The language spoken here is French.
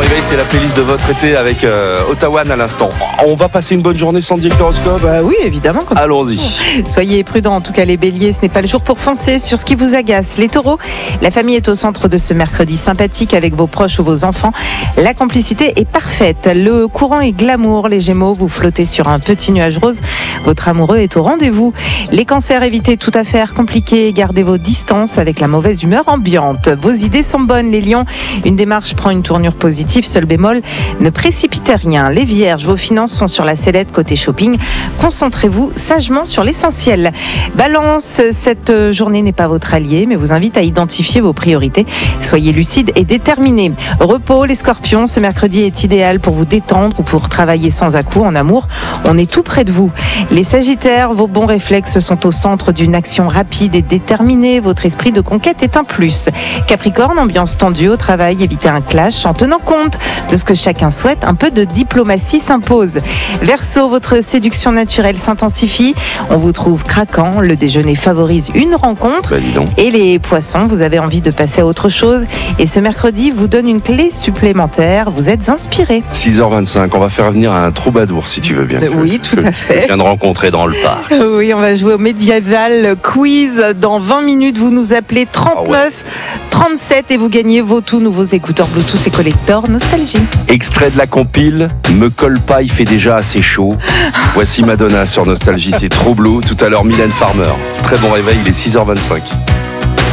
réveil, c'est la playlist de votre été avec Ottawa à l'instant. On va passer une bonne journée sans dire l'horoscope. Oui, évidemment. Allons-y. Soyez prudents, en tout cas les béliers, ce n'est pas le jour pour foncer sur ce qui vous agace. Les taureaux, la famille est au centre de ce mercredi sympathique avec vos proches ou vos enfants. La complicité est parfaite. Le courant est glamour. Les gémeaux, vous flottez sur un petit nuage rose. Votre amoureux est au rendez-vous. Les cancers, évitez toute affaire compliquée. Gardez vos distances avec la mauvaise humeur ambiante. Vos idées sont bonnes, les lions. Une démarche prend une tournure positive. Seul bémol, ne précipitez rien. Les vierges, vos finances sont sur la sellette côté shopping. Concentrez-vous sagement sur l'essentiel. Balance, cette journée n'est pas votre allié, mais vous invite à identifier vos priorités. Soyez lucide et déterminé. Repos, les scorpions, ce mercredi est idéal pour vous détendre ou pour travailler sans à-coups. En amour, on est tout près de vous. Les sagittaires, vos bons réflexes sont au centre d'une action rapide et déterminée. Votre esprit de conquête est un plus. Capricorne, ambiance tendue au travail, évitez un clash en tenant compte de ce que chacun souhaite. Un peu de diplomatie s'impose. Verseau, votre séduction naturelle s'intensifie. On vous trouve craquant. Le déjeuner favorise une rencontre. Dis donc. Et les poissons, vous avez envie de passer à autre chose. Et ce mercredi vous donne une clé supplémentaire. Vous êtes inspiré. 6h25, on va faire venir un troubadour si tu veux bien. Oui, tout à fait. Je viens de rencontrer dans le parc. Oui, on va jouer au Medieval Quiz. Dans 20 minutes, vous nous appelez 39 37 et vous gagnez vos tout nouveaux écouteurs Bluetooth et collector Nostalgie. Extrait de la compile, me colle pas, il fait déjà assez chaud. Voici Madonna sur Nostalgie, c'est trop bleu. Tout à l'heure, Mylène Farmer. Très bon réveil, il est 6h25.